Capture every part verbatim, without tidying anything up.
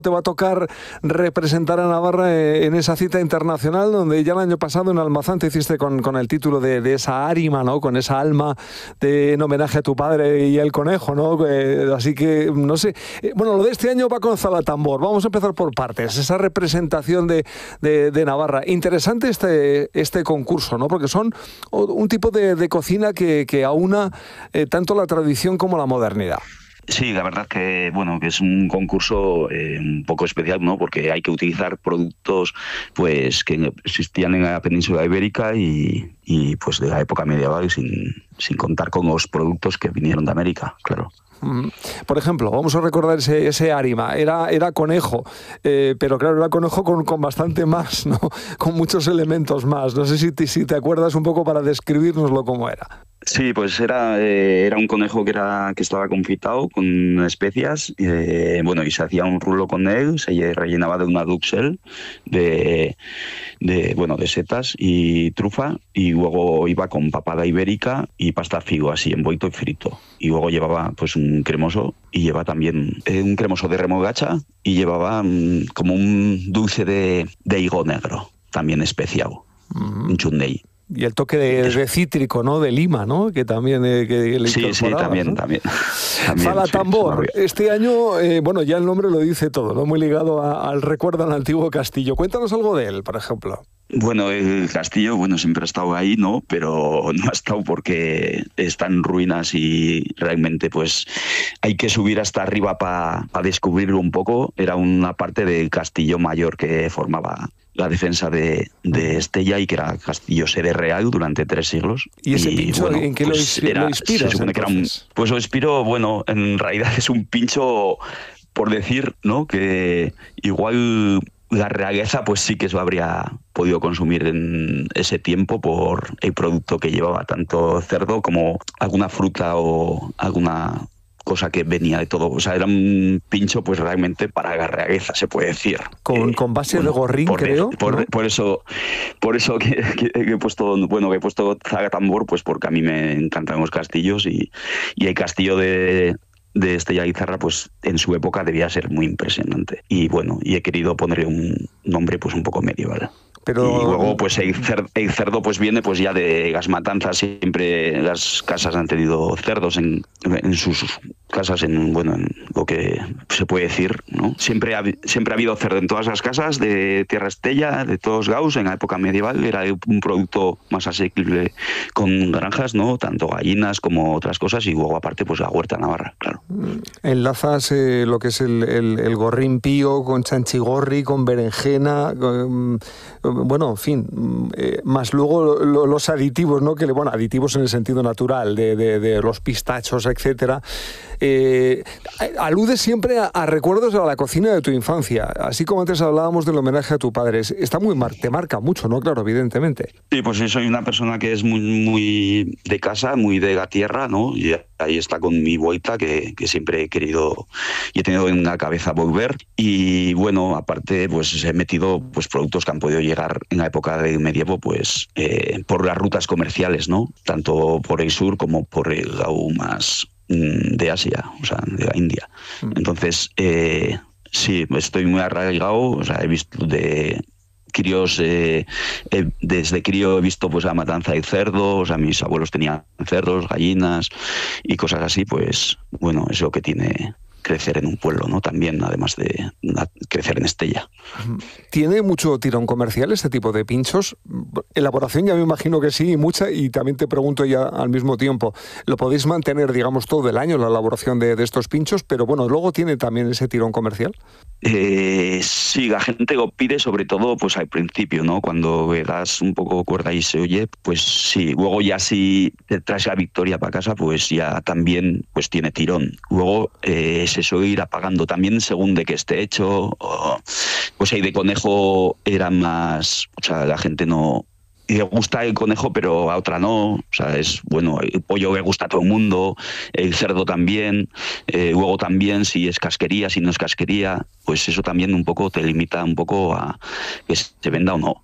Te va a tocar representar a Navarra en esa cita internacional donde ya el año pasado en Almazán te hiciste con, con el título de, de esa árima, ¿no? Con esa alma de, en homenaje a tu padre y el conejo, ¿no? Eh, así que, no sé. Eh, bueno, lo de este año va con Zalatambor. Vamos a empezar por partes. Esa representación de, de, de Navarra. Interesante este, este concurso, ¿no? Porque son un tipo de, de cocina que, que aúna eh, tanto la tradición como la modernidad. Sí, la verdad que bueno que es un concurso eh, un poco especial, ¿no? Porque hay que utilizar productos pues que existían en la península ibérica y, y pues de la época medieval, sin, sin contar con los productos que vinieron de América, claro. Por ejemplo, vamos a recordar ese, ese árima, era, era conejo, eh, pero claro, era conejo con, con bastante más, ¿no? Con muchos elementos más. No sé si te, si te acuerdas un poco para describirnoslo cómo era. Sí, pues era, eh, era un conejo que era que estaba confitado con especias, eh, bueno, y se hacía un rulo con él, se rellenaba de una duxelle de, de, bueno, de setas y trufa, y luego iba con papada ibérica y pasta figo, así envuelto y frito. Y luego llevaba pues un cremoso, y lleva también eh, un cremoso de remolacha, y llevaba um, como un dulce de, de higo negro, también especiado, uh-huh. Un chutney. Y el toque de, de cítrico, ¿no? De lima, ¿no? Que también eh, que le sí, sí, también, ¿no? también. también Zalatambor. Sí, este año, eh, bueno, ya el nombre lo dice todo, ¿no? Muy ligado a, al recuerdo al antiguo castillo. Cuéntanos algo de él, por ejemplo. Bueno, el castillo, bueno, siempre ha estado ahí, ¿no? Pero no ha estado porque está en ruinas y realmente, pues, hay que subir hasta arriba para pa descubrirlo un poco. Era una parte del castillo mayor que formaba la defensa de, de Estella y que era castillo sede real durante tres siglos. ¿Y ese y, pincho bueno, en qué pues lo, era, lo inspiras? Se supone que era un, pues lo inspiro, bueno, en realidad es un pincho, por decir, ¿no? Que igual la realeza pues sí que se lo habría podido consumir en ese tiempo por el producto que llevaba, tanto cerdo como alguna fruta o alguna cosa que venía de todo. O sea, era un pincho pues realmente para la realeza, se puede decir. Con, eh, con base bueno, de gorrín, por, creo. Por, ¿no? por eso, por eso que, que, que he puesto, bueno, que he puesto Zalatambor, pues porque a mí me encantan los castillos y, y el castillo de de Estella Guizarra, pues en su época debía ser muy impresionante. Y bueno, y he querido ponerle un nombre pues un poco medieval. Pero... Y luego pues el cerdo, el cerdo pues viene pues ya de las matanzas. Siempre las casas han tenido cerdos en, en sus casas, en bueno en lo que se puede decir, ¿no? Siempre ha, siempre ha habido cerdo en todas las casas de Tierra Estella, de todos Gauss. En la época medieval era un producto más asequible con granjas, ¿no? Tanto gallinas como otras cosas, y luego aparte pues la huerta navarra, claro. Enlazas eh, lo que es el, el, el gorrín pío con chanchigorri, con berenjena, con, bueno, en fin, eh, más luego lo, los aditivos, ¿no? Que bueno, aditivos en el sentido natural de, de, de los pistachos, etcétera. Eh, aludes siempre a, a recuerdos de la cocina de tu infancia, así como antes hablábamos del homenaje a tu padre. Está muy mar, te marca mucho, ¿no? Claro, evidentemente. Sí, pues soy una persona que es muy, muy de casa, muy de la tierra, ¿no? Y ahí está con mi vuelta que, que siempre he querido y he tenido en la cabeza volver. Y bueno, aparte, pues he metido pues productos que han podido llegar en la época del medievo, pues eh, por las rutas comerciales, ¿no? Tanto por el sur como por el lado más de Asia, o sea, de la India. Entonces, eh, sí, estoy muy arraigado, o sea, he visto de críos, eh, eh, desde crío he visto pues la matanza de cerdo, o sea, mis abuelos tenían cerdos, gallinas y cosas así, pues bueno, es lo que tiene crecer en un pueblo, ¿no? También, además de crecer en Estella. ¿Tiene mucho tirón comercial este tipo de pinchos? Elaboración ya me imagino que sí, mucha, y también te pregunto ya al mismo tiempo, ¿lo podéis mantener, digamos, todo el año la elaboración de, de estos pinchos? Pero bueno, ¿luego tiene también ese tirón comercial? Eh, sí, la gente lo pide sobre todo pues al principio, ¿no? Cuando le das un poco cuerda y se oye, pues sí. Luego ya si te traes la victoria para casa, pues ya también pues tiene tirón. Luego eh, se suele ir apagando también según de qué esté hecho. O, pues ahí de conejo era más, o sea, la gente no le gusta el conejo, pero a otra no. O sea, es bueno, el pollo le gusta a todo el mundo, el cerdo también. Eh, luego también si es casquería, si no es casquería, pues eso también un poco te limita un poco a que se venda o no.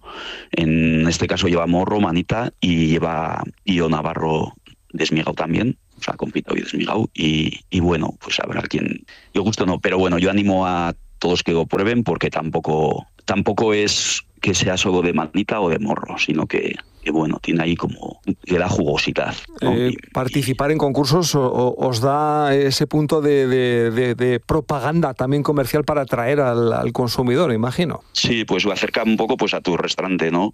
En este caso lleva morro, manita, y lleva hío navarro desmigado también. O sea, con pito y desmigado, y, y bueno, pues habrá quien le guste o no, pero bueno, yo animo a todos que lo prueben, porque tampoco, tampoco es que sea solo de manita o de morro, sino que, que bueno, tiene ahí como que da jugosidad, ¿no? Eh, y, participar en concursos o, o, os da ese punto de, de, de, de propaganda también comercial para atraer al, al consumidor, imagino. Sí, pues lo acerca un poco pues a tu restaurante, ¿no?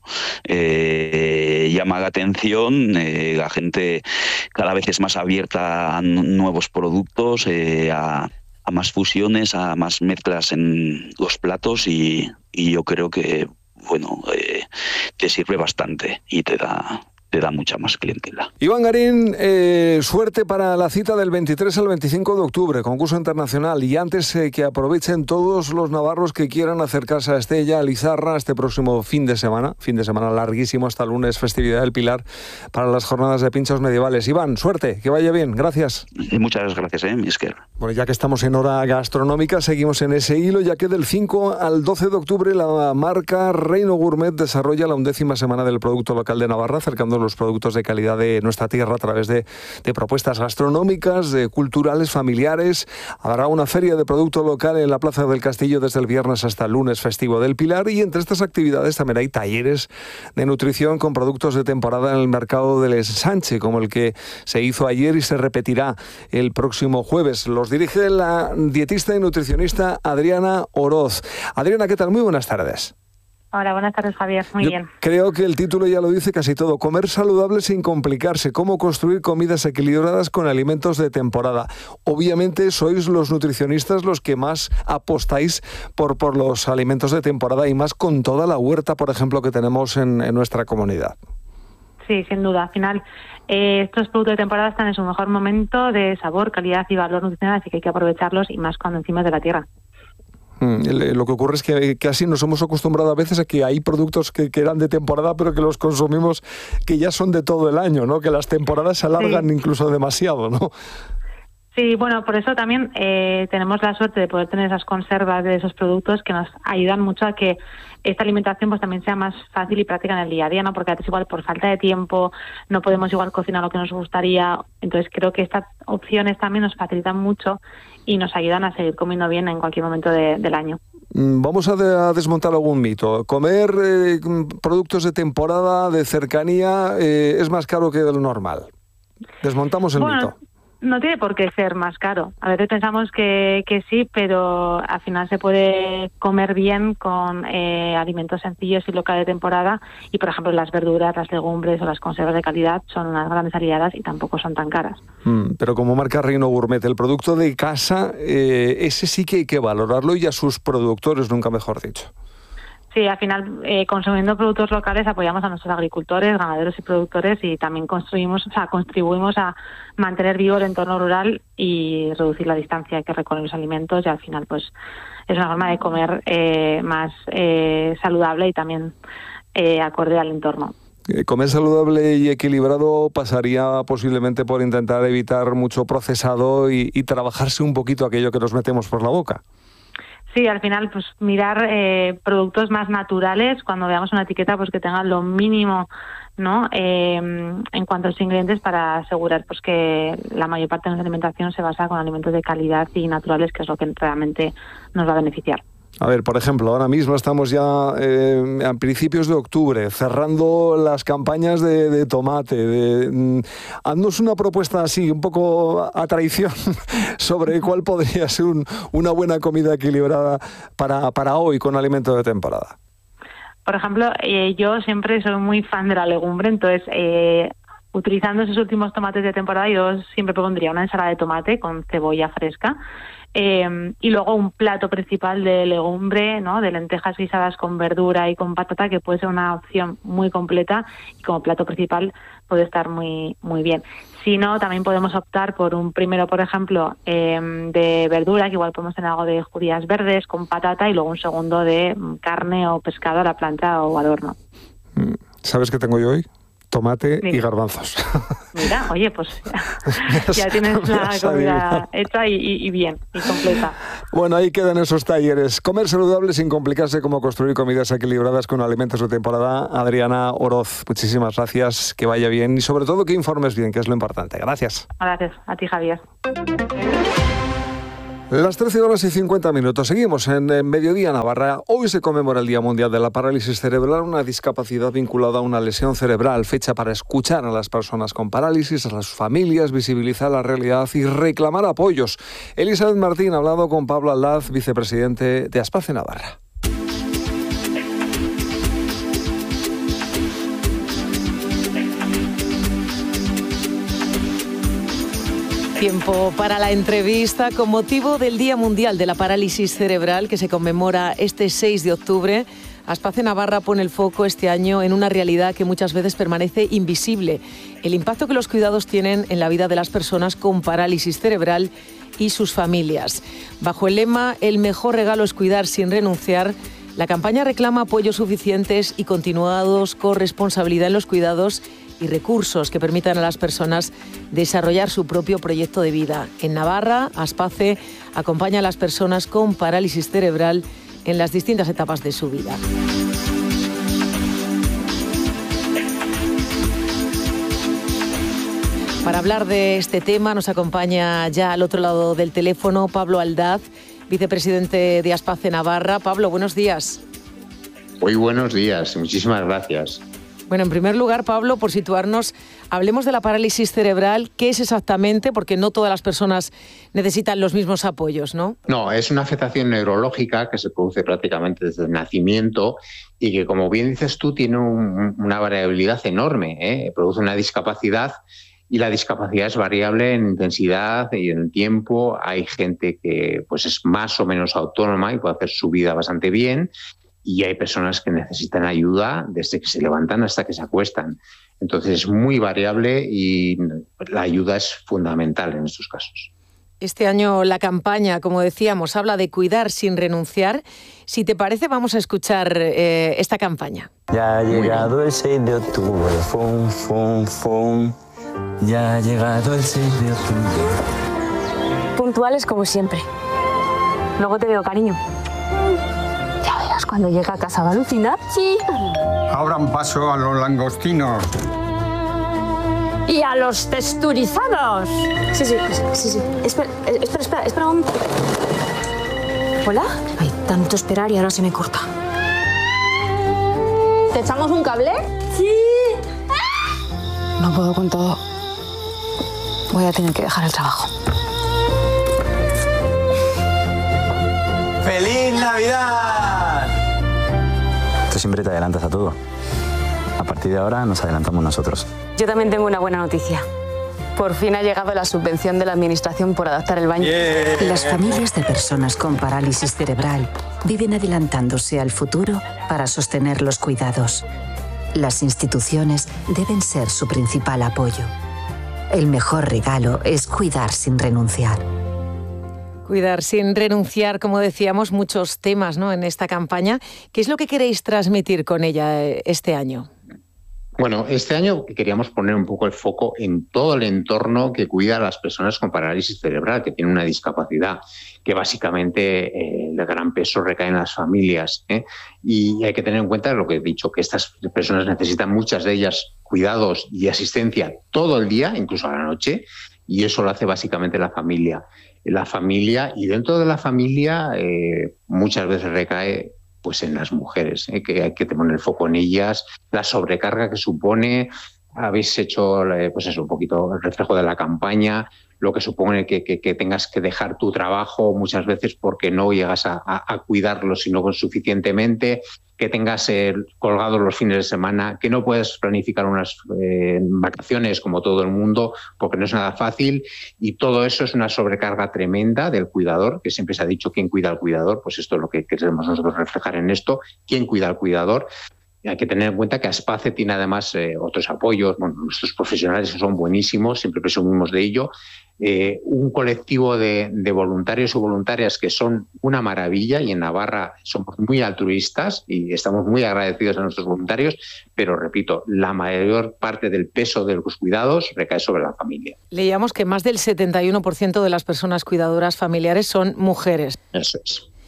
Eh, llama la atención, eh, la gente cada vez es más abierta a nuevos productos, eh, a, a más fusiones, a más mezclas en los platos y, y yo creo que bueno, eh, te sirve bastante y te da, te da mucha más clientela. Iván Garín, eh, suerte para la cita del veintitrés al veinticinco de octubre, concurso internacional, y antes eh, que aprovechen todos los navarros que quieran acercarse a Estella, a Lizarra, este próximo fin de semana, fin de semana larguísimo hasta el lunes, festividad del Pilar, para las jornadas de pinchos medievales. Iván, suerte, que vaya bien, gracias. Y muchas gracias, eh, Misker. Bueno, ya que estamos en hora gastronómica, seguimos en ese hilo, ya que del cinco al doce de octubre la marca Reino Gourmet desarrolla la undécima semana del producto local de Navarra, acercando los productos de calidad de nuestra tierra a través de, de propuestas gastronómicas, de culturales, familiares. Habrá una feria de producto local en la Plaza del Castillo desde el viernes hasta el lunes festivo del Pilar, y entre estas actividades también hay talleres de nutrición con productos de temporada en el mercado del Ensanche, como el que se hizo ayer y se repetirá el próximo jueves. Los dirige la dietista y nutricionista Adriana Oroz. Adriana, ¿qué tal? Muy buenas tardes. Hola, buenas tardes, Javier. Muy Yo bien. Creo que el título ya lo dice casi todo. Comer saludable sin complicarse. Cómo construir comidas equilibradas con alimentos de temporada. Obviamente sois los nutricionistas los que más apostáis por, por los alimentos de temporada, y más con toda la huerta, por ejemplo, que tenemos en, en nuestra comunidad. Sí, sin duda. Al final, eh, estos productos de temporada están en su mejor momento de sabor, calidad y valor nutricional, así que hay que aprovecharlos, y más cuando encima es de la tierra. Lo que ocurre es que casi nos hemos acostumbrado a veces a que hay productos que, que eran de temporada, pero que los consumimos que ya son de todo el año, ¿no? Que las temporadas se alargan sí. incluso demasiado, ¿no? Sí, bueno, por eso también eh, tenemos la suerte de poder tener esas conservas de esos productos que nos ayudan mucho a que esta alimentación pues también sea más fácil y práctica en el día a día, ¿no? Porque a veces igual por falta de tiempo no podemos igual cocinar lo que nos gustaría. Entonces creo que estas opciones también nos facilitan mucho y nos ayudan a seguir comiendo bien en cualquier momento de, del año. Vamos a, de, a desmontar algún mito. Comer eh, productos de temporada, de cercanía, eh, es más caro que lo normal. Desmontamos el bueno, mito. No tiene por qué ser más caro. A veces pensamos que, que sí, pero al final se puede comer bien con eh, alimentos sencillos y local de temporada. Y, por ejemplo, las verduras, las legumbres o las conservas de calidad son unas grandes aliadas y tampoco son tan caras. Mm, pero como marca Reino Gourmet, el producto de casa, eh, ese sí que hay que valorarlo, y a sus productores, nunca mejor dicho. Sí, al final, eh, consumiendo productos locales apoyamos a nuestros agricultores, ganaderos y productores, y también construimos, o sea, contribuimos a mantener vivo el entorno rural y reducir la distancia que recorren los alimentos, y al final pues es una forma de comer eh, más eh, saludable y también eh, acorde al entorno. Comer saludable y equilibrado pasaría posiblemente por intentar evitar mucho procesado y, y trabajarse un poquito aquello que nos metemos por la boca. Sí, al final, pues mirar eh, productos más naturales, cuando veamos una etiqueta, pues que tengan lo mínimo, ¿no? Eh, en cuanto a los ingredientes, para asegurar pues que la mayor parte de nuestra alimentación se basa con alimentos de calidad y naturales, que es lo que realmente nos va a beneficiar. A ver, por ejemplo, ahora mismo estamos ya eh, a principios de octubre, cerrando las campañas de, de tomate. De, mm, haznos una propuesta así, un poco a traición, sobre cuál podría ser un, una buena comida equilibrada para, para hoy con alimentos de temporada. Por ejemplo, eh, yo siempre soy muy fan de la legumbre, entonces eh, utilizando esos últimos tomates de temporada, yo siempre propondría una ensalada de tomate con cebolla fresca. Eh, y luego un plato principal de legumbre, ¿no? De lentejas guisadas con verdura y con patata, que puede ser una opción muy completa, y como plato principal puede estar muy muy bien. Si no, también podemos optar por un primero, por ejemplo, eh, de verdura, que igual podemos tener algo de judías verdes con patata, y luego un segundo de carne o pescado a la plancha o al horno. ¿Sabes qué tengo yo hoy? Tomate Mira. y garbanzos. Mira, oye, pues ya, ya tienes la comida hecha y, y, y bien, y completa. Bueno, ahí quedan esos talleres. Comer saludable sin complicarse, cómo construir comidas equilibradas con alimentos de temporada. Adriana Oroz, muchísimas gracias, que vaya bien y sobre todo que informes bien, que es lo importante. Gracias. Gracias, a ti, Javier. Las trece horas y cincuenta minutos. Seguimos en, en Mediodía Navarra. Hoy se conmemora el Día Mundial de la Parálisis Cerebral, una discapacidad vinculada a una lesión cerebral. Fecha para escuchar a las personas con parálisis, a las familias, visibilizar la realidad y reclamar apoyos. Elizabeth Martín ha hablado con Pablo Aldaz, vicepresidente de Aspace Navarra. Tiempo para la entrevista con motivo del Día Mundial de la Parálisis Cerebral que se conmemora este seis de octubre. Aspace Navarra pone el foco este año en una realidad que muchas veces permanece invisible: el impacto que los cuidados tienen en la vida de las personas con parálisis cerebral y sus familias. Bajo el lema "El mejor regalo es cuidar sin renunciar", la campaña reclama apoyos suficientes y continuados, corresponsabilidad en los cuidados y recursos que permitan a las personas desarrollar su propio proyecto de vida. En Navarra, Aspace acompaña a las personas con parálisis cerebral en las distintas etapas de su vida. Para hablar de este tema nos acompaña ya al otro lado del teléfono Pablo Aldaz, vicepresidente de Aspace Navarra. Pablo, buenos días. Muy buenos días, muchísimas gracias. Bueno, en primer lugar, Pablo, por situarnos, hablemos de la parálisis cerebral. ¿Qué es exactamente? Porque no todas las personas necesitan los mismos apoyos, ¿no? No, es una afectación neurológica que se produce prácticamente desde el nacimiento y que, como bien dices tú, tiene un, una variabilidad enorme, ¿eh? Produce una discapacidad y la discapacidad es variable en intensidad y en tiempo. Hay gente que pues, es más o menos autónoma y puede hacer su vida bastante bien. Y hay personas que necesitan ayuda desde que se levantan hasta que se acuestan. Entonces es muy variable y la ayuda es fundamental en estos casos. Este año la campaña, como decíamos, habla de cuidar sin renunciar. Si te parece, vamos a escuchar eh, esta campaña. Ya ha llegado el seis de octubre, fum, fum, fum. Ya ha llegado el seis de octubre. Puntuales como siempre. Luego te veo, cariño. Cuando llega a casa va a alucinar. Sí. Abran paso a los langostinos. Y a los texturizados. Sí, sí, sí, sí. Espera, espera, espera, espera un... ¿Hola? Hay tanto esperar y ahora se me corta. ¿Te echamos un cable? Sí. No puedo con todo. Voy a tener que dejar el trabajo. ¡Feliz Navidad! Tú siempre te adelantas a todo. A partir de ahora nos adelantamos nosotros. Yo también tengo una buena noticia. Por fin ha llegado la subvención de la Administración por adaptar el baño. Yeah. Las familias de personas con parálisis cerebral viven adelantándose al futuro para sostener los cuidados. Las instituciones deben ser su principal apoyo. El mejor regalo es cuidar sin renunciar. Cuidar sin renunciar, como decíamos, muchos temas, ¿no?, en esta campaña. ¿Qué es lo que queréis transmitir con ella este año? Bueno, este año queríamos poner un poco el foco en todo el entorno que cuida a las personas con parálisis cerebral, que tienen una discapacidad, que básicamente eh, el gran peso recae en las familias, ¿eh? Y hay que tener en cuenta lo que he dicho, que estas personas necesitan, muchas de ellas, cuidados y asistencia todo el día, incluso a la noche, y eso lo hace básicamente la familia. La familia, y dentro de la familia eh, muchas veces recae pues en las mujeres, eh, que hay que poner el foco en ellas, la sobrecarga que supone. Habéis hecho eh, pues eso, un poquito el reflejo de la campaña, lo que supone que, que, que tengas que dejar tu trabajo muchas veces porque no llegas a, a, a cuidarlo sino suficientemente, que tengas eh, colgados los fines de semana, que no puedes planificar unas eh, vacaciones como todo el mundo porque no es nada fácil, y todo eso es una sobrecarga tremenda del cuidador, que siempre se ha dicho quién cuida al cuidador. Pues esto es lo que queremos nosotros reflejar en esto, quién cuida al cuidador. Hay que tener en cuenta que Aspace tiene además eh, otros apoyos. Bueno, nuestros profesionales son buenísimos, siempre presumimos de ello. Eh, un colectivo de, de voluntarios y voluntarias que son una maravilla, y en Navarra somos muy altruistas y estamos muy agradecidos a nuestros voluntarios, pero repito, la mayor parte del peso de los cuidados recae sobre la familia. Leíamos que más del setenta y uno por ciento de las personas cuidadoras familiares son mujeres. Eso es.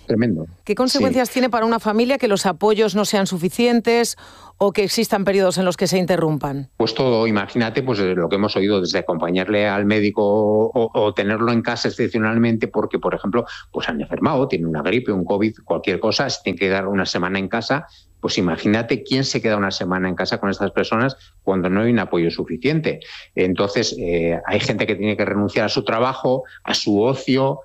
tremendo. ¿Qué consecuencias sí. tiene para una familia que los apoyos no sean suficientes o que existan periodos en los que se interrumpan? Pues todo, imagínate pues lo que hemos oído, desde acompañarle al médico o, o tenerlo en casa excepcionalmente porque, por ejemplo, pues han enfermado, tienen una gripe, un COVID, cualquier cosa, se tienen que quedar una semana en casa. Pues imagínate quién se queda una semana en casa con estas personas cuando no hay un apoyo suficiente. Entonces, eh, hay gente que tiene que renunciar a su trabajo, a su ocio,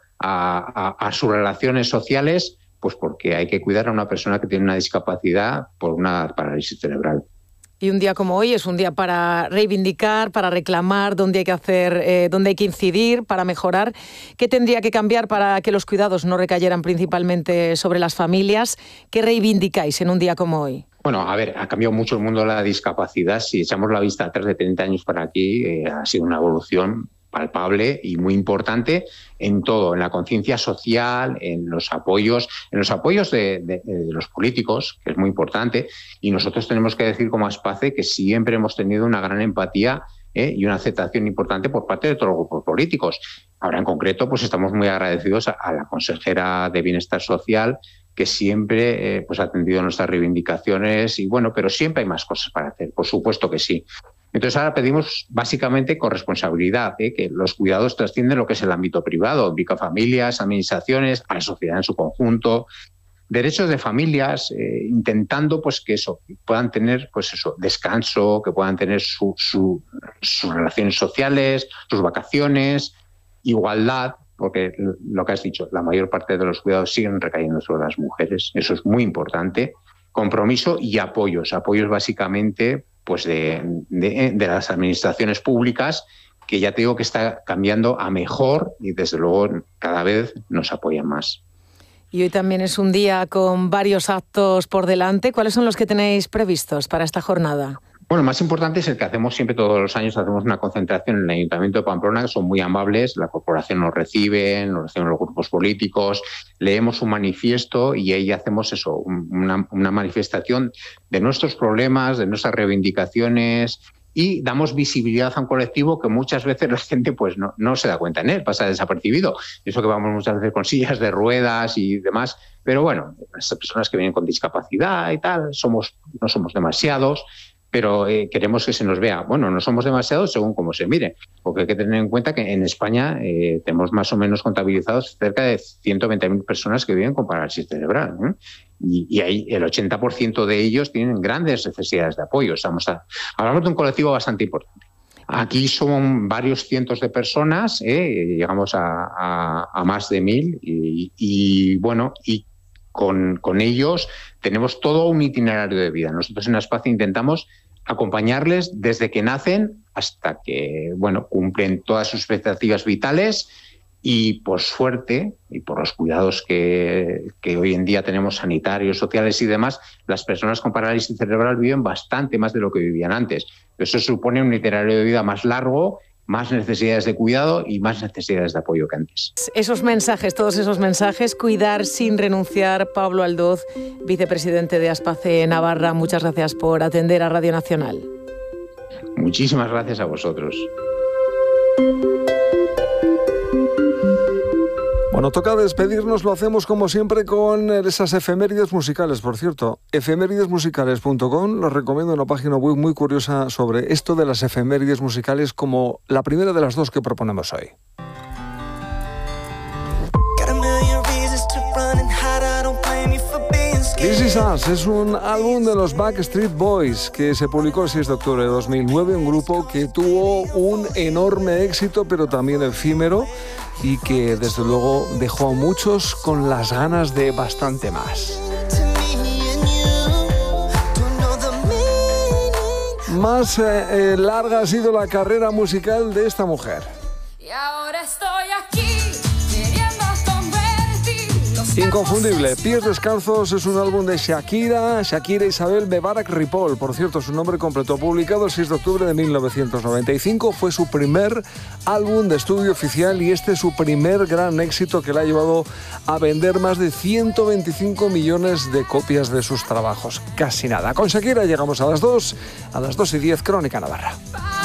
a, a, a sus relaciones sociales, pues porque hay que cuidar a una persona que tiene una discapacidad por una parálisis cerebral. Y un día como hoy es un día para reivindicar, para reclamar dónde hay que hacer, eh, dónde hay que incidir, para mejorar. ¿Qué tendría que cambiar para que los cuidados no recayeran principalmente sobre las familias? ¿Qué reivindicáis en un día como hoy? Bueno, a ver, ha cambiado mucho el mundo de la discapacidad. Si echamos la vista atrás de treinta años para aquí, eh, ha sido una evolución palpable y muy importante en todo, en la conciencia social, en los apoyos, en los apoyos de, de, de los políticos, que es muy importante, y nosotros tenemos que decir como Aspace que siempre hemos tenido una gran empatía ¿eh? y una aceptación importante por parte de todos los grupos políticos. Ahora, en concreto, pues estamos muy agradecidos a, a la consejera de Bienestar Social, que siempre eh, pues ha atendido nuestras reivindicaciones y bueno, pero siempre hay más cosas para hacer, por supuesto que sí. Entonces ahora pedimos básicamente corresponsabilidad, ¿eh? que los cuidados trascienden lo que es el ámbito privado, implica familias, administraciones, a la sociedad en su conjunto, derechos de familias, eh, intentando pues que eso puedan tener pues eso descanso, que puedan tener su, su, sus relaciones sociales, sus vacaciones, igualdad, porque lo que has dicho, la mayor parte de los cuidados siguen recayendo sobre las mujeres, eso es muy importante, compromiso y apoyos, apoyos básicamente pues de, de, de las administraciones públicas, que ya te digo que está cambiando a mejor y desde luego cada vez nos apoyan más. Y hoy también es un día con varios actos por delante. ¿Cuáles son los que tenéis previstos para esta jornada? Bueno, el más importante es el que hacemos siempre todos los años, hacemos una concentración en el Ayuntamiento de Pamplona, que son muy amables, la corporación nos recibe, nos reciben los grupos políticos, leemos un manifiesto y ahí hacemos eso, una, una manifestación de nuestros problemas, de nuestras reivindicaciones y damos visibilidad a un colectivo que muchas veces la gente pues no, no se da cuenta en él, pasa desapercibido. Eso que vamos muchas veces con sillas de ruedas y demás, pero bueno, estas personas que vienen con discapacidad y tal, somos, no somos demasiados, pero eh, queremos que se nos vea. Bueno, no somos demasiados según cómo se mire, porque hay que tener en cuenta que en España eh, tenemos más o menos contabilizados cerca de ciento veinte mil personas que viven con parálisis cerebral, ¿eh? y, y ahí el ochenta por ciento de ellos tienen grandes necesidades de apoyo. Estamos a, hablamos de un colectivo bastante importante. Aquí son varios cientos de personas, ¿eh? llegamos a, a, a más de mil y, y bueno, y Con, con ellos tenemos todo un itinerario de vida. Nosotros en Aspace intentamos acompañarles desde que nacen hasta que bueno, cumplen todas sus expectativas vitales y por suerte y por los cuidados que, que hoy en día tenemos sanitarios, sociales y demás, las personas con parálisis cerebral viven bastante más de lo que vivían antes. Eso supone un itinerario de vida más largo, más necesidades de cuidado y más necesidades de apoyo que antes. Esos mensajes, todos esos mensajes, cuidar sin renunciar. Pablo Aldoz, vicepresidente de Aspace Navarra, muchas gracias por atender a Radio Nacional. Muchísimas gracias a vosotros. Bueno, toca despedirnos, lo hacemos como siempre con esas efemérides musicales, por cierto. efemérides musicales punto com, les recomiendo una página web muy curiosa sobre esto de las efemérides musicales, como la primera de las dos que proponemos hoy. This Is Us es un álbum de los Backstreet Boys que se publicó el seis de octubre de dos mil nueve, un grupo que tuvo un enorme éxito, pero también efímero, y que desde luego dejó a muchos con las ganas de bastante más. Más eh, eh, larga ha sido la carrera musical de esta mujer. Y ahora estoy aquí, queriendo convertir los Inconfundible, Pies Descalzos es un álbum de Shakira, Shakira Isabel Mebarak Ripoll, por cierto, su nombre completo, publicado el seis de octubre de mil novecientos noventa y cinco, fue su primer álbum de estudio oficial y este es su primer gran éxito que le ha llevado a vender más de ciento veinticinco millones de copias de sus trabajos, casi nada. Con Shakira llegamos a las dos, a las dos y diez, Crónica Navarra.